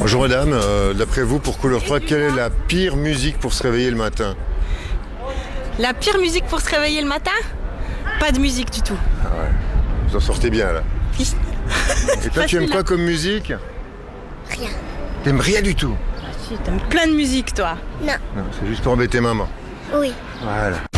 Bonjour madame, d'après vous, pour Couleur 3, quelle est la pire musique pour se réveiller le matin? La pire musique pour se réveiller le matin? Pas de musique du tout. Ah ouais, vous en sortez bien là. Et toi, tu aimes quoi comme musique? Rien. T'aimes rien du tout? Ah si, t'aimes plein de musique toi. Non. Non, c'est juste pour embêter maman. Oui. Voilà.